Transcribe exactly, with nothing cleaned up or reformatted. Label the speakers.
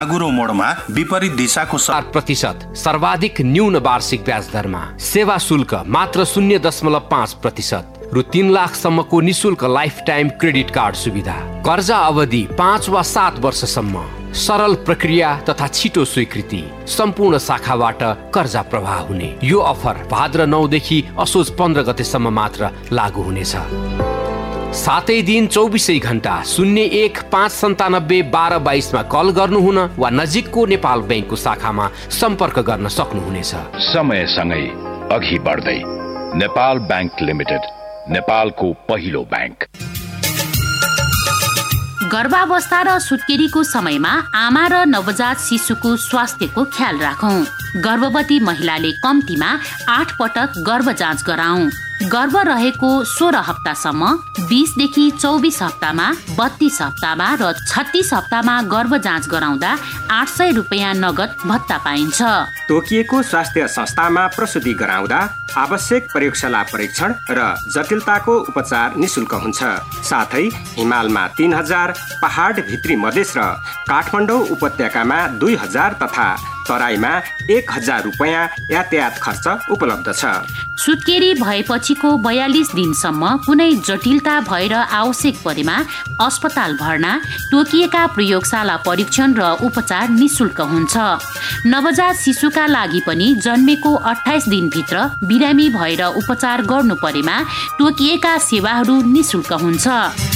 Speaker 1: आगुरो मोडमा विपरीत दिशाको
Speaker 2: चार प्रतिशत सर्वाधिक न्यून वार्षिक ब्याज दरमा, सेवा शुल्क मात्र शून्य दशमलव पाँच प्रतिशत रु तीन लाखसम्मको निशुल्क लाइफ टाइम क्रेडिट कार्ड सुविधा, कर्जा अवधि पाँच वा सात वर्षसम्म, सरल प्रक्रिया तथा छिटो स्वीकृति, सम्पूर्ण शाखाबाट कर्जा प्रवाह हुने। यो अफर भाद्र नौ देखि असोज पन्ध्र गतेसम्म मात्र लागू हुनेछ। सातै दिन चौबिसै घण्टा शून्य एक पाँच सन्तानब्बे बाह्र बाइसमा कल गर्नुहुन वा नजिकको नेपाल ब्याङ्कको शाखामा सम्पर्क गर्न सक्नुहुनेछ।
Speaker 3: समयसँगै अघि बढ्दै नेपाल ब्याङ्क लिमिटेड, नेपालको पहिलो ब्याङ्क।
Speaker 4: गर्भावस्था र सुत्केरीको समयमा आमा र नवजात शिशुको स्वास्थ्यको ख्याल राखौं। गर्भवती महिलाले कम्तीमा आठ पटक गर्भ जाँच गराउँ। गर्भ रहेको सोह्र हप्तासम्म, बीस देखि चौबिस हप्तामा, बत्तीस हप्तामा र छत्तीस हप्तामा गर्भ जाँच गराउँदा आठ सय रुपियाँ नगद भत्ता पाइन्छ।
Speaker 5: तोकिएको स्वास्थ्य संस्थामा प्रसुति गराउँदा आवश्यक प्रयोगशाला परीक्षण र जटिलताको उपचार निशुल्क हुन्छ। साथै हिमालमा तीन हजार, पहाड भित्री मधेस र काठमाडौँ उपत्यकामा दुई हजार तथा तराईमा एक हजार रुपियाँ यातायात खर्च उपलब्ध छ।
Speaker 4: सुत्केरी भएपछिको बयालिस दिनसम्म कुनै जटिलता भएर आवश्यक परेमा अस्पताल भर्ना, तोकिएका प्रयोगशाला परीक्षण र उपचार निशुल्क हुन्छ। नवजात शिशुका लागि पनि जन्मेको अठाइस दिनभित्र बिरामी भएर उपचार गर्नु परेमा तोकिएका सेवाहरू निशुल्क हुन्छ।